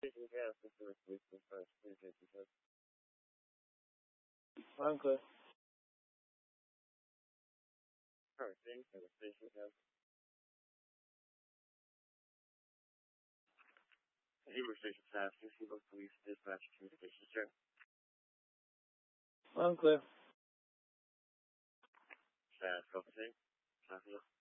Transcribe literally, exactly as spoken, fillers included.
Station gas, this is police dispatch, three fifty-six. I'm clear. Alright, thanks for the station gas. Hebrew Station staff, Seabook Police Dispatch Communications, sir. I'm clear. Staff, copy, same. Copy.